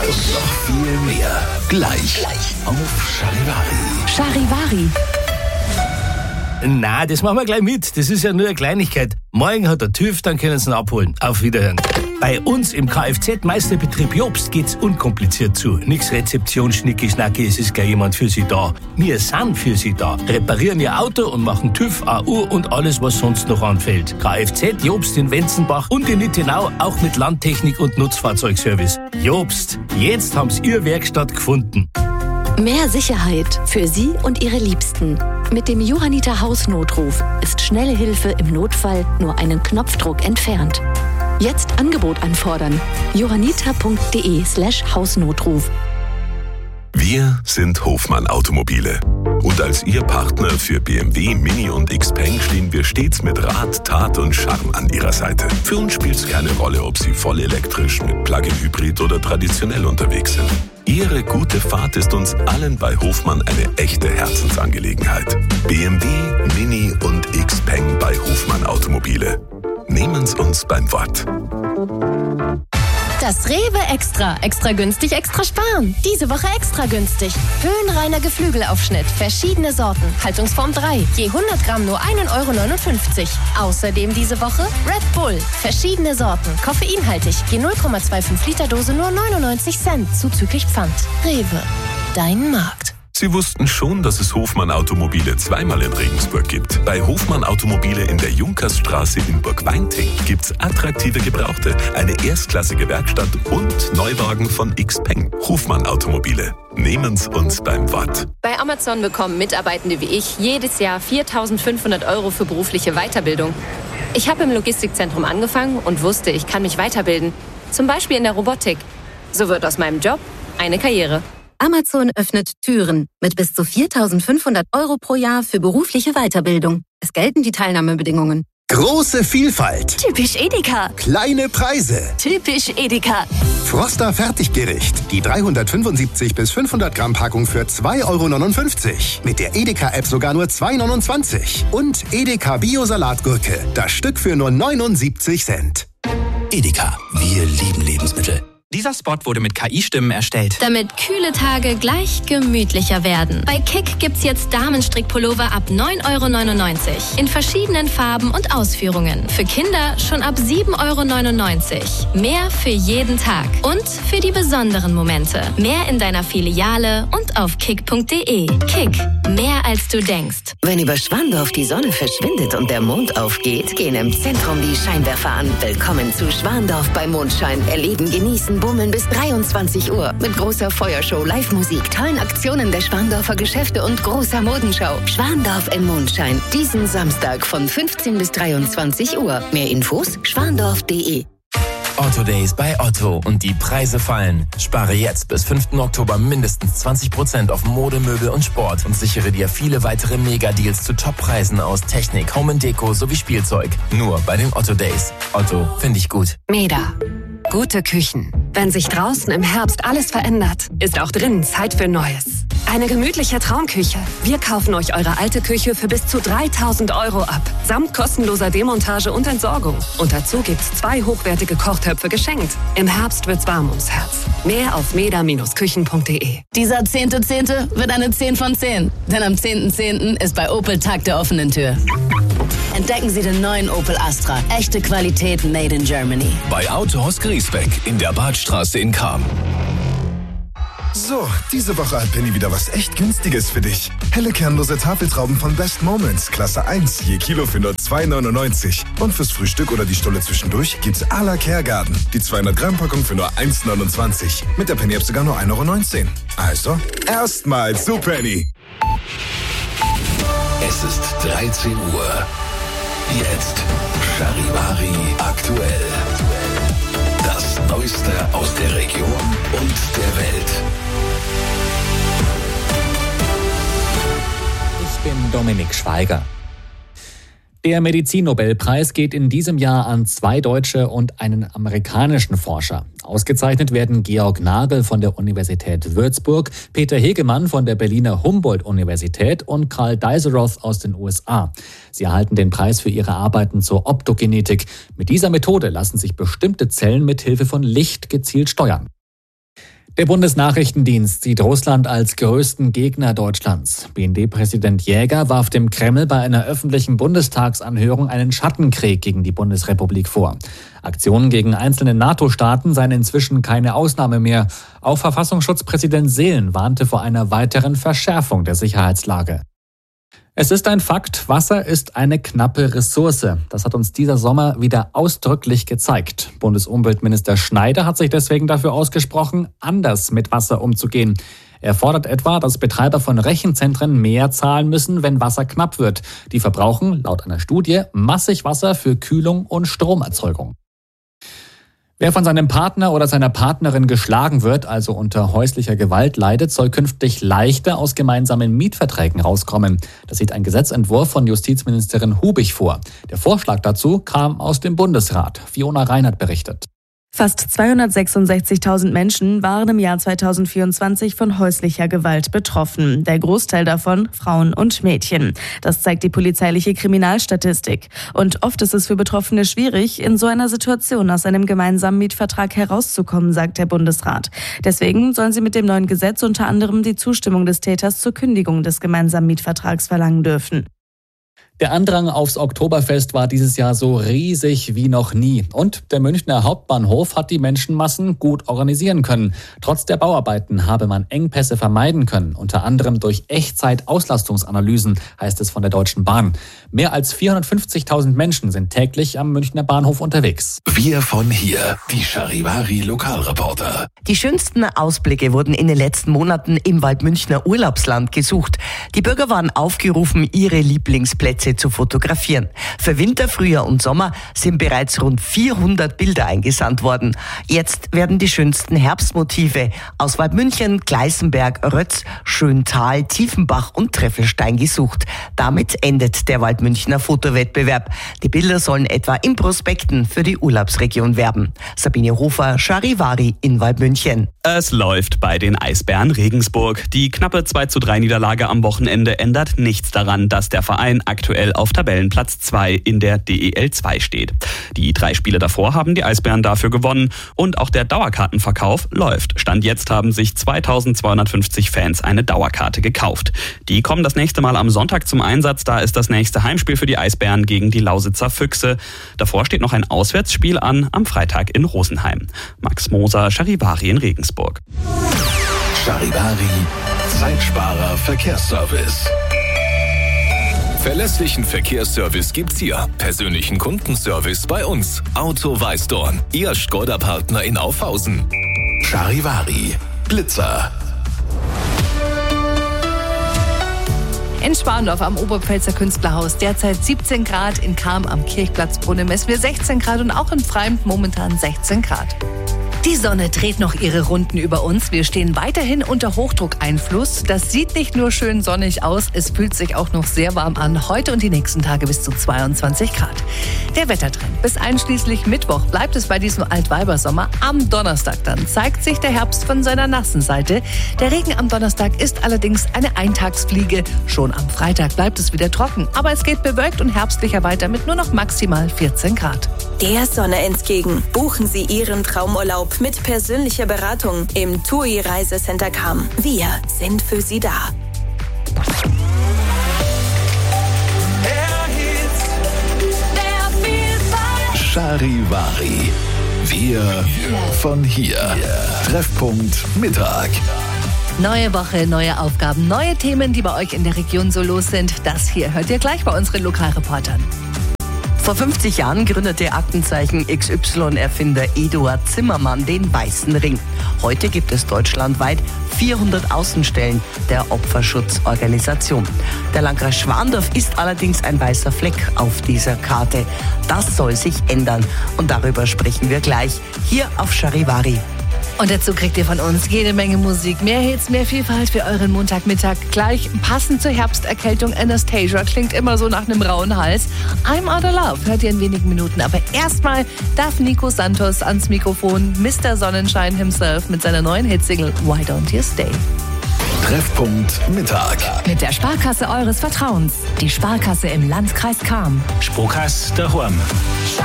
Und noch viel mehr. Gleich auf Charivari. Charivari. Na, das machen wir gleich mit. Das ist ja nur eine Kleinigkeit. Morgen hat der TÜV, dann können Sie ihn abholen. Auf Wiederhören. Bei uns im Kfz-Meisterbetrieb Jobst geht's unkompliziert zu. Nix Rezeption, Schnicki-Schnacki, es ist gleich jemand für Sie da. Wir sind für Sie da. Reparieren Ihr Auto und machen TÜV, AU und alles, was sonst noch anfällt. Kfz Jobst in Wenzenbach und in Nittenau, auch mit Landtechnik und Nutzfahrzeugservice. Jobst, jetzt haben Sie Ihre Werkstatt gefunden. Mehr Sicherheit für Sie und Ihre Liebsten. Mit dem Johanniter Hausnotruf ist schnelle Hilfe im Notfall nur einen Knopfdruck entfernt. Jetzt Angebot anfordern. johanniter.de/Hausnotruf. Wir sind Hofmann Automobile. Und als Ihr Partner für BMW, Mini und Xpeng stehen wir stets mit Rat, Tat und Charme an Ihrer Seite. Für uns spielt es keine Rolle, ob Sie voll elektrisch, mit Plug-in-Hybrid oder traditionell unterwegs sind. Ihre gute Fahrt ist uns allen bei Hofmann eine echte Herzensangelegenheit. BMW, Mini und Xpeng bei Hofmann Automobile. Nehmen's uns beim Wort. Das Rewe Extra. Extra günstig, extra sparen. Diese Woche extra günstig. Höhenreiner Geflügelaufschnitt. Verschiedene Sorten. Haltungsform 3. Je 100 Gramm nur 1,59 €. Außerdem diese Woche Red Bull. Verschiedene Sorten. Koffeinhaltig. Je 0,25 Liter Dose nur 99 Cent. Zuzüglich Pfand. Rewe. Dein Markt. Sie wussten schon, dass es Hofmann Automobile zweimal in Regensburg gibt. Bei Hofmann Automobile in der Junkersstraße in Burgweinting gibt's attraktive Gebrauchte, eine erstklassige Werkstatt und Neuwagen von Xpeng. Hofmann Automobile. Nehmen's uns beim Wort. Bei Amazon bekommen Mitarbeitende wie ich jedes Jahr 4.500 € für berufliche Weiterbildung. Ich habe im Logistikzentrum angefangen und wusste, ich kann mich weiterbilden. Zum Beispiel in der Robotik. So wird aus meinem Job eine Karriere. Amazon öffnet Türen mit bis zu 4.500 € pro Jahr für berufliche Weiterbildung. Es gelten die Teilnahmebedingungen. Große Vielfalt. Typisch Edeka. Kleine Preise. Typisch Edeka. Froster Fertiggericht. Die 375 bis 500 Gramm Packung für 2,59 €. Mit der Edeka-App sogar nur 2,29 €. Und Edeka Bio-Salatgurke. Das Stück für nur 79 Cent. Edeka. Wir lieben Lebensmittel. Dieser Spot wurde mit KI-Stimmen erstellt. Damit kühle Tage gleich gemütlicher werden. Bei Kick gibt's jetzt Damenstrickpullover ab 9,99 € in verschiedenen Farben und Ausführungen. Für Kinder schon ab 7,99 €. Mehr für jeden Tag und für die besonderen Momente. Mehr in deiner Filiale und auf kick.de. Kick, mehr als du denkst. Wenn über Schwandorf die Sonne verschwindet und der Mond aufgeht, gehen im Zentrum die Scheinwerfer an. Willkommen zu Schwandorf bei Mondschein. Erleben, genießen, bummeln bis 23 Uhr. Mit großer Feuershow, Live-Musik, tollen Aktionen der Schwandorfer Geschäfte und großer Modenschau. Schwandorf im Mondschein. Diesen Samstag von 15 bis 23 Uhr. Mehr Infos schwandorf.de. Otto Days bei Otto und die Preise fallen. Spare jetzt bis 5. Oktober mindestens 20% auf Mode, Möbel und Sport und sichere dir viele weitere Mega-Deals zu Top-Preisen aus Technik, Home & Deko sowie Spielzeug. Nur bei den Otto Days. Otto, finde ich gut. Meda. Gute Küchen. Wenn sich draußen im Herbst alles verändert, ist auch drinnen Zeit für Neues. Eine gemütliche Traumküche. Wir kaufen euch eure alte Küche für bis zu 3.000 € ab. Samt kostenloser Demontage und Entsorgung. Und dazu gibt's 2 hochwertige Kochtöpfe geschenkt. Im Herbst wird's warm ums Herz. Mehr auf meda-küchen.de. Dieser 10.10. wird eine 10 von 10. Denn am 10.10. ist bei Opel Tag der offenen Tür. Entdecken Sie den neuen Opel Astra. Echte Qualität made in Germany. Bei Autohaus Griesbeck in der Badstraße in Cham. So, diese Woche hat Penny wieder was echt Günstiges für dich. Helle kernlose Tafeltrauben von Best Moments, Klasse 1, je Kilo für nur 2,99 €. Und fürs Frühstück oder die Stulle zwischendurch gibt's à la Kergarten. Die 200-Gramm-Packung für nur 1,29 €. Mit der Penny-App sogar nur 1,19 €. Also, erstmal zu Penny. Es ist 13 Uhr. Jetzt Charivari aktuell. Das Neueste aus der Region und der Welt. Ich bin Dominik Schweiger. Der Medizinnobelpreis geht in diesem Jahr an 2 deutsche und einen amerikanischen Forscher. Ausgezeichnet werden Georg Nagel von der Universität Würzburg, Peter Hegemann von der Berliner Humboldt-Universität und Karl Deiseroth aus den USA. Sie erhalten den Preis für ihre Arbeiten zur Optogenetik. Mit dieser Methode lassen sich bestimmte Zellen mit Hilfe von Licht gezielt steuern. Der Bundesnachrichtendienst sieht Russland als größten Gegner Deutschlands. BND-Präsident Jäger warf dem Kreml bei einer öffentlichen Bundestagsanhörung einen Schattenkrieg gegen die Bundesrepublik vor. Aktionen gegen einzelne NATO-Staaten seien inzwischen keine Ausnahme mehr. Auch Verfassungsschutzpräsident Seelen warnte vor einer weiteren Verschärfung der Sicherheitslage. Es ist ein Fakt, Wasser ist eine knappe Ressource. Das hat uns dieser Sommer wieder ausdrücklich gezeigt. Bundesumweltminister Schneider hat sich deswegen dafür ausgesprochen, anders mit Wasser umzugehen. Er fordert etwa, dass Betreiber von Rechenzentren mehr zahlen müssen, wenn Wasser knapp wird. Die verbrauchen, laut einer Studie, massig Wasser für Kühlung und Stromerzeugung. Wer von seinem Partner oder seiner Partnerin geschlagen wird, also unter häuslicher Gewalt leidet, soll künftig leichter aus gemeinsamen Mietverträgen rauskommen. Das sieht ein Gesetzentwurf von Justizministerin Hubig vor. Der Vorschlag dazu kam aus dem Bundesrat. Fiona Reinhardt berichtet. Fast 266.000 Menschen waren im Jahr 2024 von häuslicher Gewalt betroffen. Der Großteil davon Frauen und Mädchen. Das zeigt die polizeiliche Kriminalstatistik. Und oft ist es für Betroffene schwierig, in so einer Situation aus einem gemeinsamen Mietvertrag herauszukommen, sagt der Bundesrat. Deswegen sollen sie mit dem neuen Gesetz unter anderem die Zustimmung des Täters zur Kündigung des gemeinsamen Mietvertrags verlangen dürfen. Der Andrang aufs Oktoberfest war dieses Jahr so riesig wie noch nie. Und der Münchner Hauptbahnhof hat die Menschenmassen gut organisieren können. Trotz der Bauarbeiten habe man Engpässe vermeiden können. Unter anderem durch Echtzeit-Auslastungsanalysen, heißt es von der Deutschen Bahn. Mehr als 450.000 Menschen sind täglich am Münchner Bahnhof unterwegs. Wir von hier, die Charivari-Lokalreporter. Die schönsten Ausblicke wurden in den letzten Monaten im Waldmünchner Urlaubsland gesucht. Die Bürger waren aufgerufen, ihre Lieblingsplätze zu fotografieren. Für Winter, Frühjahr und Sommer sind bereits rund 400 Bilder eingesandt worden. Jetzt werden die schönsten Herbstmotive aus Waldmünchen, Gleißenberg, Rötz, Schöntal, Tiefenbach und Treffelstein gesucht. Damit endet der Waldmünchner Fotowettbewerb. Die Bilder sollen etwa in Prospekten für die Urlaubsregion werben. Sabine Hofer, Charivari in Waldmünchen. Es läuft bei den Eisbären Regensburg. Die knappe 2:3 Niederlage am Wochenende ändert nichts daran, dass der Verein aktuell auf Tabellenplatz 2 in der DEL 2 steht. Die 3 Spiele davor haben die Eisbären dafür gewonnen und auch der Dauerkartenverkauf läuft. Stand jetzt haben sich 2250 Fans eine Dauerkarte gekauft. Die kommen das nächste Mal am Sonntag zum Einsatz. Da ist das nächste Heimspiel für die Eisbären gegen die Lausitzer Füchse. Davor steht noch ein Auswärtsspiel an am Freitag in Rosenheim. Max Moser, Charivari in Regensburg. Charivari, Zeitsparer Verkehrsservice. Verlässlichen Verkehrsservice gibt's hier. Persönlichen Kundenservice bei uns. Auto Weißdorn, Ihr Skoda-Partner in Aufhausen. Charivari, Blitzer. In Schwandorf am Oberpfälzer Künstlerhaus derzeit 17 Grad, in Cham am Kirchplatzbrunnen messen wir 16 Grad und auch in Freimd momentan 16 Grad. Die Sonne dreht noch ihre Runden über uns. Wir stehen weiterhin unter Hochdruckeinfluss. Das sieht nicht nur schön sonnig aus, es fühlt sich auch noch sehr warm an. Heute und die nächsten Tage bis zu 22 Grad. Der Wettertrend. Bis einschließlich Mittwoch bleibt es bei diesem Altweibersommer. Am Donnerstag dann zeigt sich der Herbst von seiner nassen Seite. Der Regen am Donnerstag ist allerdings eine Eintagsfliege. Schon am Freitag bleibt es wieder trocken. Aber es geht bewölkt und herbstlicher weiter mit nur noch maximal 14 Grad. Der Sonne entgegen. Buchen Sie Ihren Traumurlaub mit persönlicher Beratung im TUI Reisecenter Cham. Wir sind für Sie da. Charivari. Wir von hier. Treffpunkt Mittag. Neue Woche, neue Aufgaben, neue Themen, die bei euch in der Region so los sind. Das hier hört ihr gleich bei unseren Lokalreportern. Vor 50 Jahren gründete Aktenzeichen XY-Erfinder Eduard Zimmermann den Weißen Ring. Heute gibt es deutschlandweit 400 Außenstellen der Opferschutzorganisation. Der Landkreis Schwandorf ist allerdings ein weißer Fleck auf dieser Karte. Das soll sich ändern und darüber sprechen wir gleich hier auf Charivari. Und dazu kriegt ihr von uns jede Menge Musik, mehr Hits, mehr Vielfalt für euren Montagmittag. Gleich passend zur Herbsterkältung Anastasia, klingt immer so nach einem rauen Hals. I'm Out of Love hört ihr in wenigen Minuten. Aber erstmal darf Nico Santos ans Mikrofon, Mr. Sonnenschein himself mit seiner neuen Hitsingle Why Don't You Stay. Treffpunkt Mittag. Mit der Sparkasse eures Vertrauens. Die Sparkasse im Landkreis Cham. Sparkasse daheim.